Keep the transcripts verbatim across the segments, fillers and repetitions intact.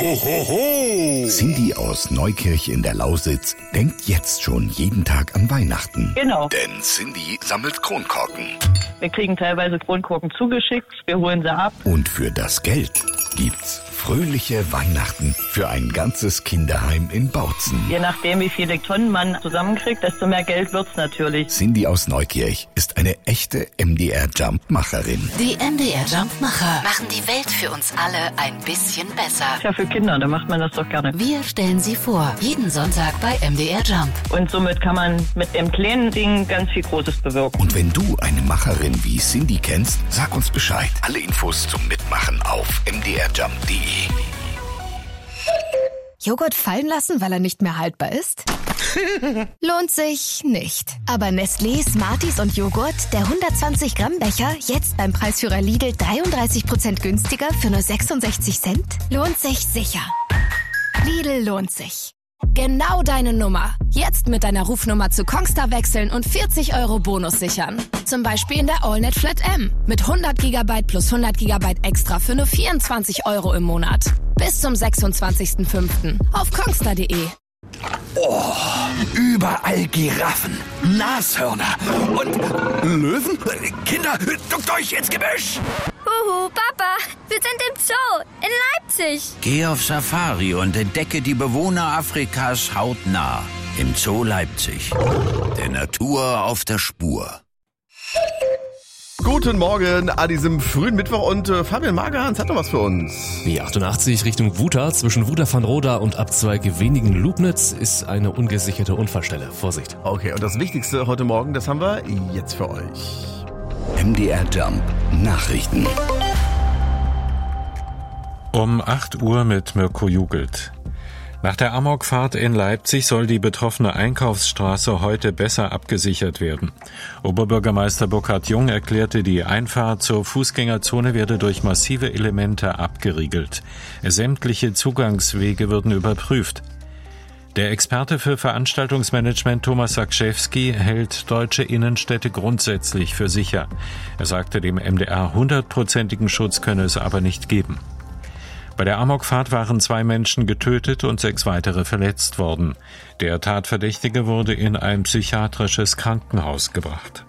Ho, ho, ho. Cindy aus Neukirch in der Lausitz denkt jetzt schon jeden Tag an Weihnachten. Genau. Denn Cindy sammelt Kronkorken. Wir kriegen teilweise Kronkorken zugeschickt, wir holen sie ab. Und für das Geld gibt's fröhliche Weihnachten für ein ganzes Kinderheim in Bautzen. Je nachdem, wie viele Tonnen man zusammenkriegt, desto mehr Geld wird's natürlich. Cindy aus Neukirch ist eine echte M D R-Jump-Macherin. Die M D R-Jump-Macher machen die Welt für uns alle ein bisschen besser. Ja, für Kinder, da macht man das doch gerne. Wir stellen sie vor, jeden Sonntag bei M D R Jump. Und somit kann man mit dem kleinen Ding ganz viel Großes bewirken. Und wenn du eine Macherin wie Cindy kennst, sag uns Bescheid. Alle Infos zum Mitmachen auf m d r jump punkt d e. Joghurt fallen lassen, weil er nicht mehr haltbar ist? Lohnt sich nicht. Aber Nestlé, Smarties und Joghurt, der hundertzwanzig Gramm Becher, jetzt beim Preisführer Lidl dreiunddreißig Prozent günstiger für nur sechsundsechzig Cent? Lohnt sich sicher. Lidl lohnt sich. Genau deine Nummer. Jetzt mit deiner Rufnummer zu Kongstar wechseln und vierzig Euro Bonus sichern. Zum Beispiel in der AllNet Flat M. Mit hundert Gigabyte plus hundert Gigabyte extra für nur vierundzwanzig Euro im Monat. Bis zum sechsundzwanzigsten fünften auf kongstar punkt de. Oh, überall Giraffen, Nashörner und Löwen. Kinder, duckt euch ins Gebüsch! Huhu, Papa, wir sind im Zoo in Leipzig. Geh auf Safari und entdecke die Bewohner Afrikas hautnah. Im Zoo Leipzig. Der Natur auf der Spur. Guten Morgen an diesem frühen Mittwoch und äh, Fabian Magerhans hat noch was für uns. B achtundachtzig Richtung Wuta, zwischen Wuta van Roda und Abzweig wenigen Lubnitz ist eine ungesicherte Unfallstelle. Vorsicht. Okay, und das Wichtigste heute Morgen, das haben wir jetzt für euch. M D R Jump Nachrichten. Um acht Uhr mit Mirko Jugelt. Nach der Amokfahrt in Leipzig soll die betroffene Einkaufsstraße heute besser abgesichert werden. Oberbürgermeister Burkhard Jung erklärte, die Einfahrt zur Fußgängerzone werde durch massive Elemente abgeriegelt. Sämtliche Zugangswege würden überprüft. Der Experte für Veranstaltungsmanagement Thomas Sakschewski hält deutsche Innenstädte grundsätzlich für sicher. Er sagte dem M D R, hundertprozentigen Schutz könne es aber nicht geben. Bei der Amokfahrt waren zwei Menschen getötet und sechs weitere verletzt worden. Der Tatverdächtige wurde in ein psychiatrisches Krankenhaus gebracht.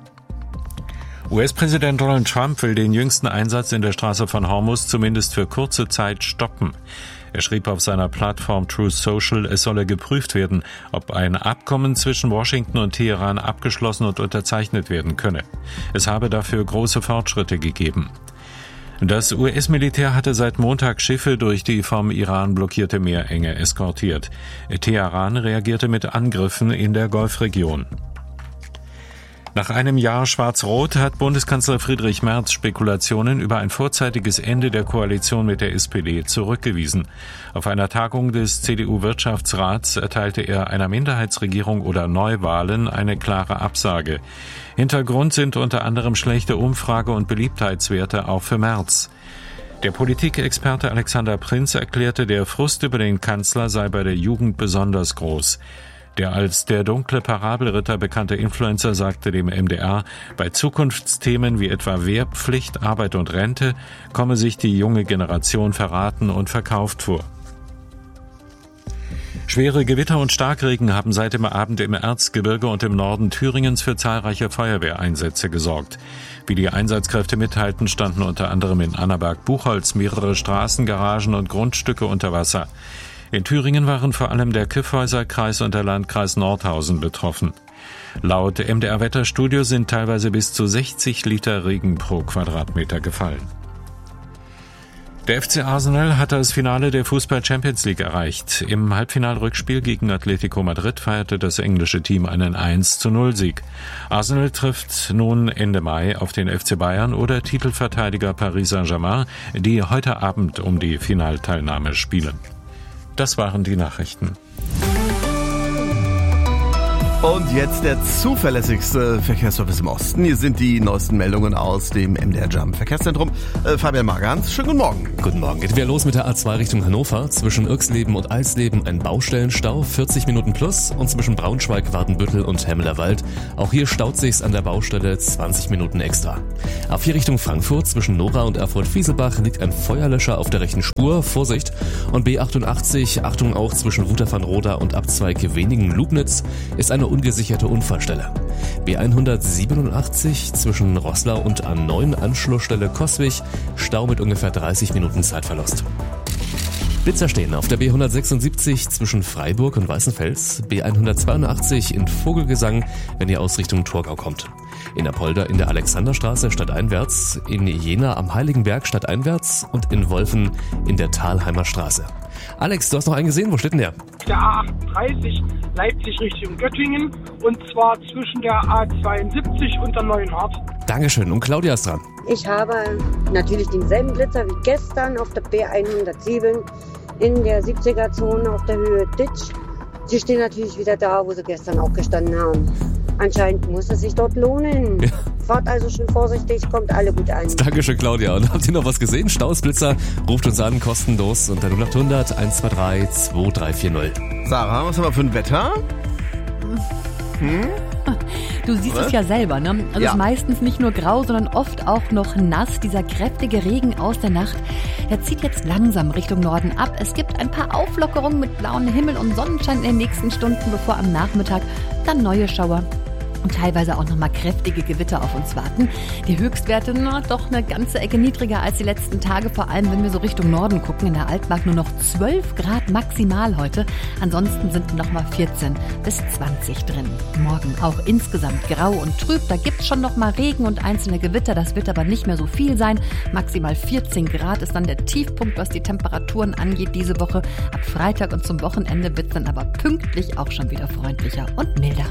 U S-Präsident Donald Trump will den jüngsten Einsatz in der Straße von Hormuz zumindest für kurze Zeit stoppen. Er schrieb auf seiner Plattform Truth Social, es solle geprüft werden, ob ein Abkommen zwischen Washington und Teheran abgeschlossen und unterzeichnet werden könne. Es habe dafür große Fortschritte gegeben. Das U S-Militär hatte seit Montag Schiffe durch die vom Iran blockierte Meerenge eskortiert. Teheran reagierte mit Angriffen in der Golfregion. Nach einem Jahr Schwarz-Rot hat Bundeskanzler Friedrich Merz Spekulationen über ein vorzeitiges Ende der Koalition mit der S P D zurückgewiesen. Auf einer Tagung des C D U-Wirtschaftsrats erteilte er einer Minderheitsregierung oder Neuwahlen eine klare Absage. Hintergrund sind unter anderem schlechte Umfrage- und Beliebtheitswerte auch für Merz. Der Politikexperte Alexander Prinz erklärte, der Frust über den Kanzler sei bei der Jugend besonders groß. Der als der dunkle Parabelritter bekannte Influencer sagte dem M D R, bei Zukunftsthemen wie etwa Wehrpflicht, Arbeit und Rente komme sich die junge Generation verraten und verkauft vor. Schwere Gewitter und Starkregen haben seit dem Abend im Erzgebirge und im Norden Thüringens für zahlreiche Feuerwehreinsätze gesorgt. Wie die Einsatzkräfte mitteilten, standen unter anderem in Annaberg-Buchholz mehrere Straßen, Garagen und Grundstücke unter Wasser. In Thüringen waren vor allem der Kyffhäuser Kreis und der Landkreis Nordhausen betroffen. Laut M D R Wetterstudio sind teilweise bis zu sechzig Liter Regen pro Quadratmeter gefallen. Der F C Arsenal hat das Finale der Fußball-Champions League erreicht. Im Halbfinalrückspiel gegen Atletico Madrid feierte das englische Team einen eins zu null Sieg. Arsenal trifft nun Ende Mai auf den F C Bayern oder Titelverteidiger Paris Saint-Germain, die heute Abend um die Finalteilnahme spielen. Das waren die Nachrichten. Und jetzt der zuverlässigste Verkehrsservice im Osten. Hier sind die neuesten Meldungen aus dem M D R Jump Verkehrszentrum. Äh, Fabian Magerhans, schönen guten Morgen. Guten Morgen. Geht wieder los mit der A zwei Richtung Hannover. Zwischen Irxleben und Eisleben ein Baustellenstau, vierzig Minuten plus. Und zwischen Braunschweig, Wartenbüttel und Hemmelerwald. Auch hier staut sich's an der Baustelle, zwanzig Minuten extra. A vier Richtung Frankfurt. Zwischen Nora und Erfurt-Fieselbach liegt ein Feuerlöscher auf der rechten Spur. Vorsicht. Und B achtundachtzig, Achtung auch zwischen Wuther-Van-Roda und Abzweig Weningen-Lubnitz, ist eine ungesicherte Unfallstelle. B hundertsiebenundachtzig zwischen Roßlau und A neun Anschlussstelle Coswig, Stau mit ungefähr dreißig Minuten Zeitverlust. Blitzer stehen auf der B hundertsechsundsiebzig zwischen Freiburg und Weißenfels, B hundertzweiundachtzig in Vogelgesang, wenn ihr aus Richtung Torgau kommt. In Apolda in der Alexanderstraße stadteinwärts, in Jena am Heiligenberg stadteinwärts und in Wolfen in der Thalheimer Straße. Alex, du hast noch einen gesehen, wo steht denn der? Der A achtunddreißig Leipzig Richtung Göttingen und zwar zwischen der A zweiundsiebzig und der Neuenhardt. Dankeschön. Und Claudia ist dran. Ich habe natürlich denselben Blitzer wie gestern auf der B hundertsieben in der siebziger-Zone auf der Höhe Ditsch. Sie stehen natürlich wieder da, wo sie gestern auch gestanden haben. Anscheinend muss es sich dort lohnen. Ja. Fahrt also schön vorsichtig, kommt alle gut an. Dankeschön, Claudia. Und habt ihr noch was gesehen? Stausblitzer, ruft uns an, kostenlos unter null acht hundert eins zwei drei zwei drei vier null. Sarah, was haben wir für ein Wetter? Hm? Du siehst was? Es ja selber, ne? Also ja. Es ist meistens nicht nur grau, sondern oft auch noch nass. Dieser kräftige Regen aus der Nacht, der zieht jetzt langsam Richtung Norden ab. Es gibt ein paar Auflockerungen mit blauem Himmel und Sonnenschein in den nächsten Stunden, bevor am Nachmittag dann neue Schauer und teilweise auch nochmal kräftige Gewitter auf uns warten. Die Höchstwerte, na, doch eine ganze Ecke niedriger als die letzten Tage, vor allem wenn wir so Richtung Norden gucken. In der Altmark nur noch zwölf Grad maximal heute. Ansonsten sind nochmal vierzehn bis zwanzig drin. Morgen auch insgesamt grau und trüb. Da gibt's schon nochmal Regen und einzelne Gewitter. Das wird aber nicht mehr so viel sein. Maximal vierzehn Grad ist dann der Tiefpunkt, was die Temperaturen angeht diese Woche. Ab Freitag und zum Wochenende wird's dann aber pünktlich auch schon wieder freundlicher und milder.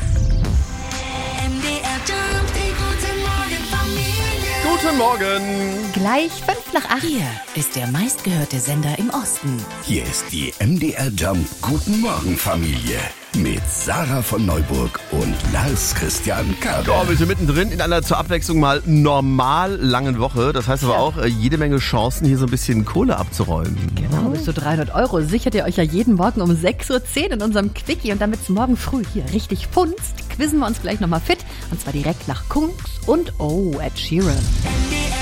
Guten Morgen. Gleich fünf nach acht. Hier ist der meistgehörte Sender im Osten. Hier ist die M D R Jump Guten Morgen Familie mit Sarah von Neuburg und Lars Christian Kabe. Ja, wir sind mittendrin in einer zur Abwechslung mal normal langen Woche. Das heißt aber auch äh, jede Menge Chancen, hier so ein bisschen Kohle abzuräumen. Genau, bis zu dreihundert Euro sichert ihr euch ja jeden Morgen um sechs Uhr zehn in unserem Quickie. Und damit es morgen früh hier richtig funzt, quizzen wir uns gleich nochmal fit. Und zwar direkt nach Kungs und oh, Ed Sheeran.